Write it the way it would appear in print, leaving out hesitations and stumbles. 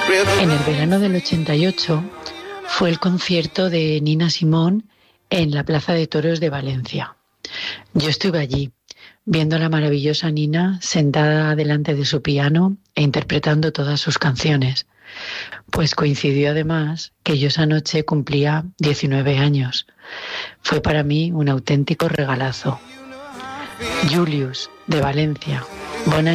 En el verano del 88 fue el concierto de Nina Simone en la Plaza de Toros de Valencia. Yo estuve allí, viendo a la maravillosa Nina sentada delante de su piano e interpretando todas sus canciones. Pues coincidió además que yo esa noche cumplía 19 años. Fue para mí un auténtico regalazo. Julius, de Valencia. Bona